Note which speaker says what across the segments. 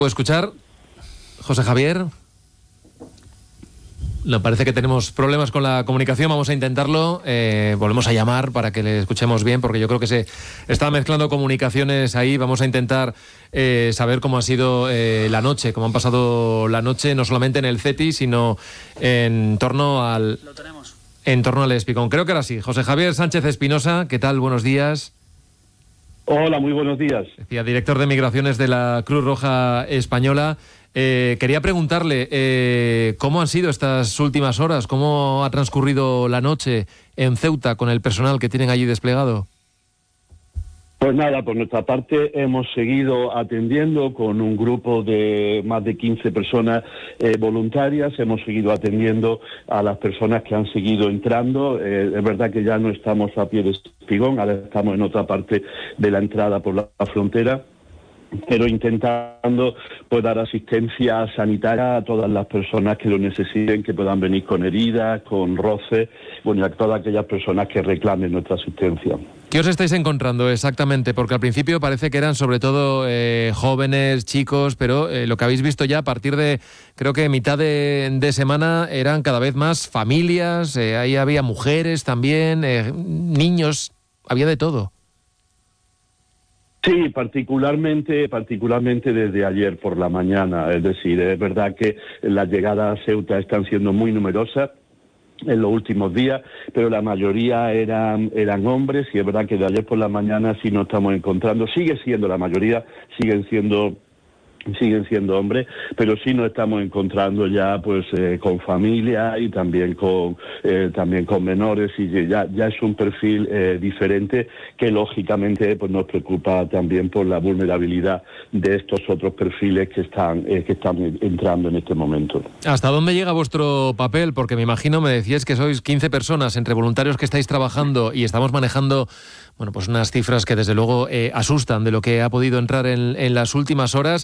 Speaker 1: ¿Puedo escuchar? José Javier. No, parece que tenemos problemas con la comunicación. Vamos a intentarlo. Volvemos a llamar para que le escuchemos bien, porque yo creo que se están mezclando comunicaciones ahí. Vamos a intentar saber cómo ha sido la noche, cómo han pasado la noche, no solamente en el CETI, sino en torno al...
Speaker 2: Lo tenemos.
Speaker 1: En torno al Espigón. Creo que ahora sí. José Javier Sánchez Espinosa, ¿qué tal? Buenos días.
Speaker 3: Hola, muy buenos días.
Speaker 1: Decía, director de Migraciones de la Cruz Roja Española. Quería preguntarle cómo han sido estas últimas horas, cómo ha transcurrido la noche en Ceuta con el personal que tienen allí desplegado.
Speaker 3: Pues nada, por nuestra parte hemos seguido atendiendo con un grupo de más de 15 personas voluntarias, hemos seguido atendiendo a las personas que han seguido entrando. Es verdad que ya no estamos a pie de Espigón, ahora estamos en otra parte de la entrada por la frontera, pero intentando pues dar asistencia sanitaria a todas las personas que lo necesiten, que puedan venir con heridas, con roces, bueno, y a todas aquellas personas que reclamen nuestra asistencia.
Speaker 1: ¿Qué os estáis encontrando exactamente? Porque al principio parece que eran sobre todo jóvenes, chicos, pero lo que habéis visto ya a partir de, creo que mitad de semana, eran cada vez más familias, ahí había mujeres también, niños, había de todo.
Speaker 3: Sí, particularmente desde ayer por la mañana. Es decir, es verdad que las llegadas a Ceuta están siendo muy numerosas en los últimos días, pero la mayoría eran hombres, y es verdad que de ayer por la mañana sí nos estamos encontrando, sigue siendo la mayoría, siguen siendo hombres, pero sí nos estamos encontrando ya pues con familia y también con menores, y ya es un perfil diferente que lógicamente pues nos preocupa también por la vulnerabilidad de estos otros perfiles que están entrando en este momento.
Speaker 1: ¿Hasta dónde llega vuestro papel? Porque me imagino, me decíais que sois 15 personas entre voluntarios que estáis trabajando y estamos manejando, bueno, pues unas cifras que desde luego asustan de lo que ha podido entrar en las últimas horas.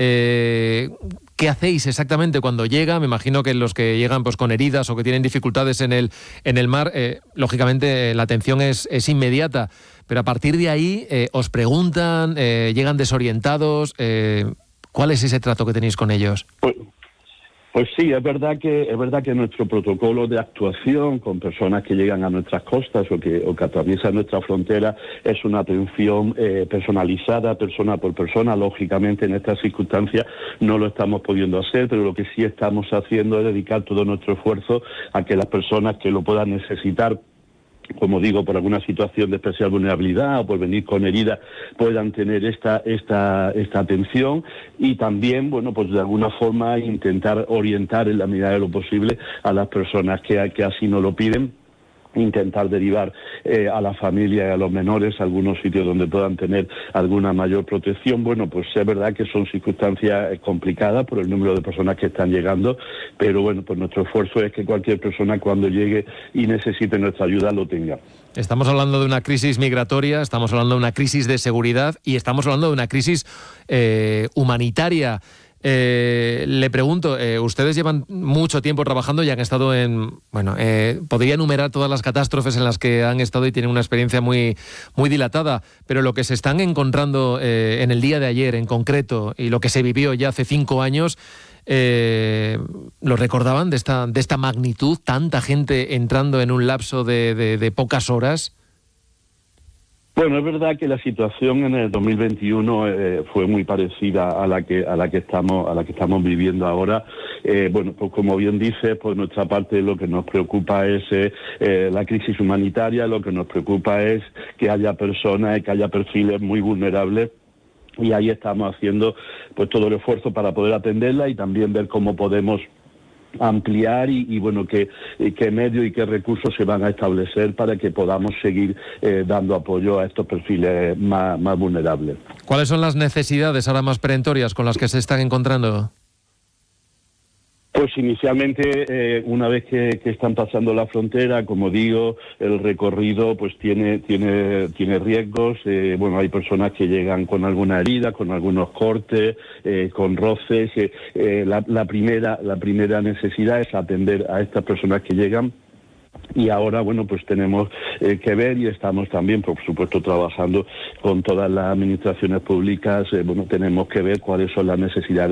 Speaker 1: ¿Qué hacéis exactamente cuando llega? Me imagino que los que llegan pues con heridas o que tienen dificultades en el mar, lógicamente la atención es inmediata, pero a partir de ahí os preguntan, llegan desorientados. ¿Cuál es ese trato que tenéis con ellos?
Speaker 3: Pues sí, es verdad que nuestro protocolo de actuación con personas que llegan a nuestras costas o que atraviesan nuestra frontera es una atención personalizada, persona por persona. Lógicamente en estas circunstancias no lo estamos pudiendo hacer, pero lo que sí estamos haciendo es dedicar todo nuestro esfuerzo a que las personas que lo puedan necesitar, como digo, por alguna situación de especial vulnerabilidad o por venir con heridas, puedan tener esta atención, y también, bueno, pues de alguna forma intentar orientar en la medida de lo posible a las personas que así nos lo piden, intentar derivar a la familia y a los menores a algunos sitios donde puedan tener alguna mayor protección. Bueno, pues es verdad que son circunstancias complicadas por el número de personas que están llegando, pero bueno, pues nuestro esfuerzo es que cualquier persona cuando llegue y necesite nuestra ayuda lo tenga.
Speaker 1: Estamos hablando de una crisis migratoria, estamos hablando de una crisis de seguridad y estamos hablando de una crisis humanitaria. Le pregunto, ustedes llevan mucho tiempo trabajando y han estado podría enumerar todas las catástrofes en las que han estado y tienen una experiencia muy, muy dilatada, pero lo que se están encontrando en el día de ayer en concreto y lo que se vivió ya hace 5 años, ¿lo recordaban de esta magnitud? ¿Tanta gente entrando en un lapso de pocas horas?
Speaker 3: Bueno, es verdad que la situación en el 2021 fue muy parecida a la que estamos viviendo ahora. Bueno, pues como bien dice, por nuestra parte lo que nos preocupa es la crisis humanitaria, lo que nos preocupa es que haya personas y que haya perfiles muy vulnerables. Y ahí estamos haciendo pues todo el esfuerzo para poder atenderla y también ver cómo podemos ampliar y bueno, qué medios y qué recursos se van a establecer para que podamos seguir dando apoyo a estos perfiles más vulnerables.
Speaker 1: ¿Cuáles son las necesidades ahora más perentorias con las que se están encontrando?
Speaker 3: Pues inicialmente, una vez que están pasando la frontera, como digo, el recorrido pues tiene riesgos. Bueno, hay personas que llegan con alguna herida, con algunos cortes, con roces. La primera necesidad es atender a estas personas que llegan Y ahora, bueno, pues tenemos que ver, y estamos también, por supuesto, trabajando con todas las administraciones públicas. Bueno, tenemos que ver cuáles son las necesidades